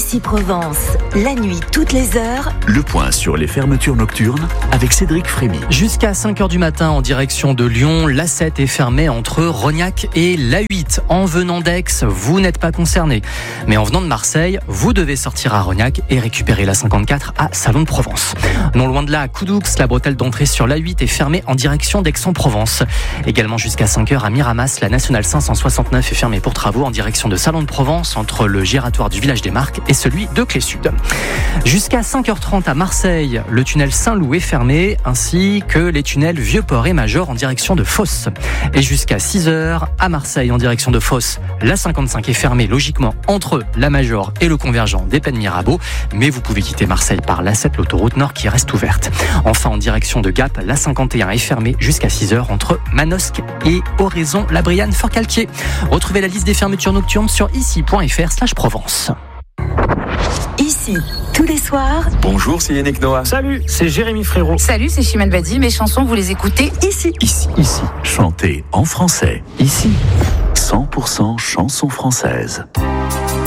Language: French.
Ici Provence, la nuit toutes les heures. Le point sur les fermetures nocturnes avec Cédric Frémy. Jusqu'à 5h du matin en direction de Lyon, l'A7 est fermée entre Rognac et l'A8. En venant d'Aix, vous n'êtes pas concerné. Mais en venant de Marseille, vous devez sortir à Rognac et récupérer la 54 à Salon de Provence. Non loin de là, à Coudoux, la bretelle d'entrée sur l'A8 est fermée en direction d'Aix-en-Provence. Également jusqu'à 5h à Miramas, la nationale 569 est fermée pour travaux en direction de Salon de Provence entre le giratoire du village des Marques et celui de Clé-Sud. Jusqu'à 5h30 à Marseille, le tunnel Saint-Loup est fermé, ainsi que les tunnels Vieux-Port et Major en direction de Fos. Et jusqu'à 6h à Marseille en direction de Fos, la 55 est fermée logiquement entre la Major et le convergent des Pennes-Mirabeau, mais vous pouvez quitter Marseille par l'A7, l'autoroute nord qui reste ouverte. Enfin en direction de Gap, la 51 est fermée jusqu'à 6h entre Manosque et Oraison-la-Brianne-Forcalquier. Retrouvez la liste des fermetures nocturnes sur ici.fr/Provence. Ici, tous les soirs. Bonjour, c'est Yannick Noah. Salut, c'est Jérémy Frérot. Salut, c'est Chimène Badi. Mes chansons, vous les écoutez ici. Ici. Chantez en français. Ici. 100% chansons françaises.